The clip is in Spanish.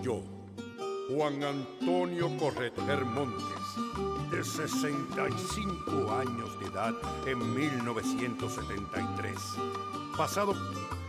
yo, Juan Antonio Correter Montes, de 65 años de edad en 1973, pasado